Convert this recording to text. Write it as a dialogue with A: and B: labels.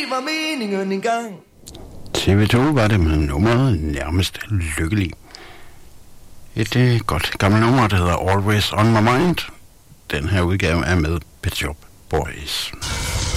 A: var meningen engang.
B: TV2 var det med nummeret Nærmest Lykkelig. Et godt gammelt nummer, der hedder Always On My Mind. Den her udgave er med Pet Shop Boys.